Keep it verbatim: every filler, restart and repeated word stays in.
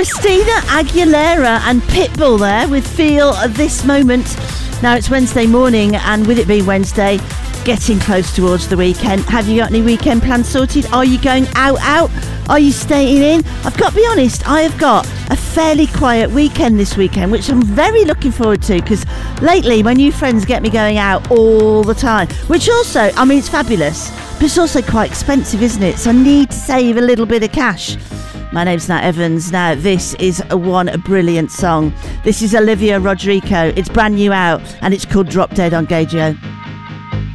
Christina Aguilera and Pitbull there with Feel This Moment. Now it's Wednesday morning, and with it being Wednesday, getting close towards the weekend. Have you got any weekend plans sorted? Are you going out out? Are you staying in? I've got to be honest, I have got a fairly quiet weekend this weekend, which I'm very looking forward to, because lately my new friends get me going out all the time, which also, I mean, it's fabulous, but it's also quite expensive, isn't it? So I need to save a little bit of cash. My name's Nat Evans. Now, this is a one a brilliant song. This is Olivia Rodrigo. It's brand new out, and it's called Drop Dead on Gageo.